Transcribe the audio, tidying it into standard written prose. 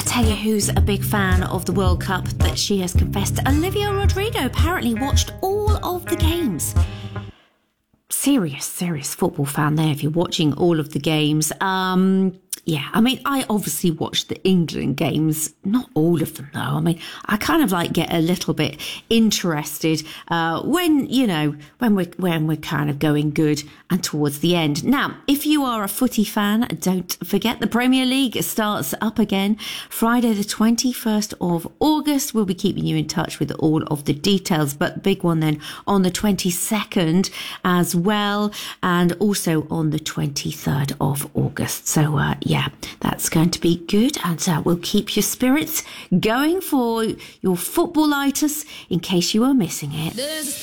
Tell you who's a big fan of the World Cup that she has confessed. Olivia Rodrigo apparently watched all of the games. Serious football fan there if you're watching all of the games. I obviously watched the England games, not all of them though. I kind of get a little bit interested when we're kind of going good and towards the end. Now, if you are a footy fan, don't forget the Premier League starts up again Friday the 21st of August. We'll be keeping you in touch with all of the details, but the big one then on the 22nd as well, and also on the 23rd of August. So that's going to be good, and we'll keep your spirits going for your footballitis in case you are missing it.